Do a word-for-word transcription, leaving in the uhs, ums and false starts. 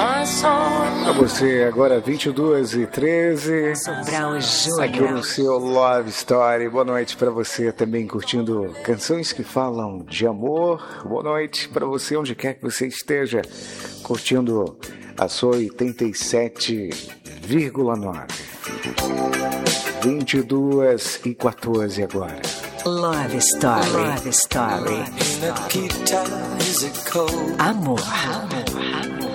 Pra você, agora vinte e duas e treze. Sobral Júnior. Aqui no seu Love Story. Boa noite pra você também curtindo canções que falam de amor. Boa noite pra você, onde quer que você esteja, curtindo a sua oitenta e sete vírgula nove. vinte e duas e quatorze agora. Love Story. Love Story. Amor. Amor.